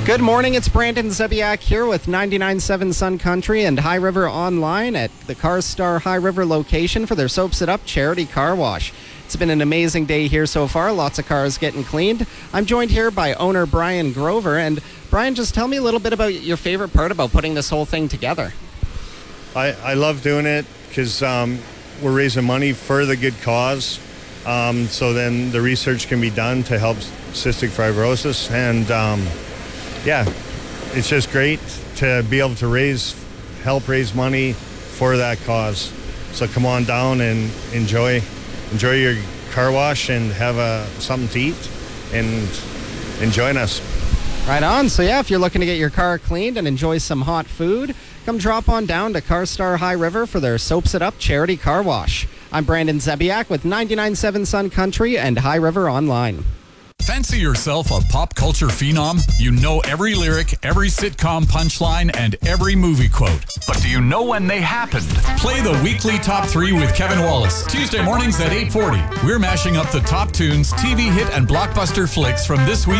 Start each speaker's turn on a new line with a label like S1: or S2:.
S1: Good morning, it's Brandon Zebiak here with 99.7 Sun Country and High River Online at the CarStar High River location for their Soaps It Up charity car wash. It's been an amazing day here so far, lots of cars getting cleaned. I'm joined here by owner Brian Grover, and Brian, just tell me a little bit about your favorite part about putting this whole thing together.
S2: I love doing it because we're raising money for the good cause, so then the research can be done to help cystic fibrosis, and it's just great to be able to help raise money for that cause. So come on down and enjoy your car wash and have something to eat and join us.
S1: Right on. So if you're looking to get your car cleaned and enjoy some hot food, come drop on down to CarStar High River for their Soaps It Up charity car wash. I'm Brandon Zebiak with 99.7 Sun Country and High River Online.
S3: Fancy yourself a pop culture phenom? You know every lyric, every sitcom punchline, and every movie quote. But do you know when they happened? Play the weekly Top 3 with Kevin Wallace. Tuesday mornings at 8:40. We're mashing up the top tunes, TV hit, and blockbuster flicks from this week